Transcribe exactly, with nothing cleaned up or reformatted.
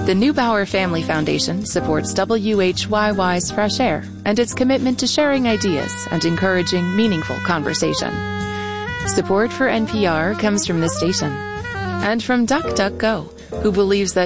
The Neubauer Family Foundation supports W H Y Y's Fresh Air and its commitment to sharing ideas and encouraging meaningful conversation. Support for N P R comes from this station and from DuckDuckGo, who believes that